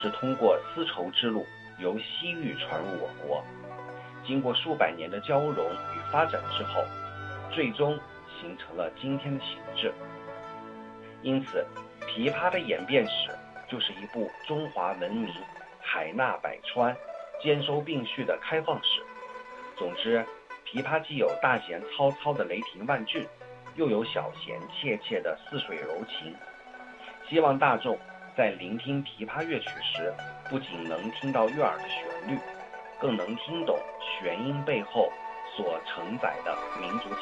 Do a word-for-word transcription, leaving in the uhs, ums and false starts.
是通过丝绸之路由西域传入我国，经过数百年的交融与发展之后，最终形成了今天的形制。因此，琵琶的演变史就是一部中华文明海纳百川、兼收并蓄的开放史。总之，琵琶既有大弦嘈嘈的雷霆万钧，又有小弦切切的似水柔情。希望大众在聆听琵琶乐曲时，不仅能听到悦耳的旋律，更能听懂弦音背后所承载的民族情